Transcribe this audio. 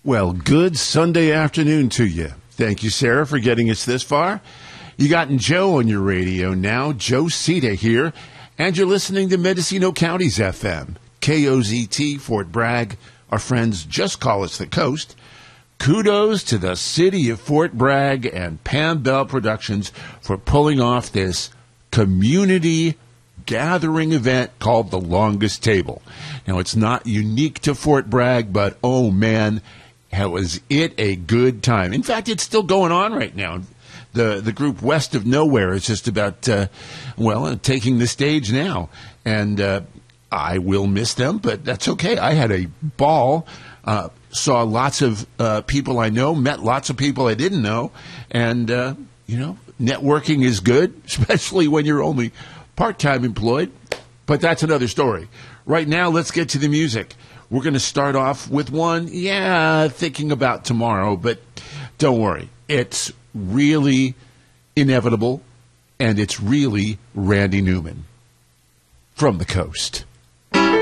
Well, good Sunday afternoon to you. Thank you, Sarah, for getting us this far. You gotten Joe on your radio now, Joe Cita here, and you're listening to Mendocino County's FM, KOZT, Fort Bragg. Our friends just call us the Coast. Kudos to the city of Fort Bragg and Pam Bell Productions for pulling off this community gathering event called The Longest Table. Now, it's not unique to Fort Bragg, but oh man, was it a good time. In fact, it's still going on right now. The group West of Nowhere is just about, taking the stage now. And I will miss them, but that's okay. I had a ball, saw lots of people I know, met lots of people I didn't know. And, networking is good, especially when you're only part-time employed. But that's another story. Right now, let's get to the music. We're going to start off with one, thinking about tomorrow, but don't worry. It's really inevitable, and it's really Randy Newman from the Coast.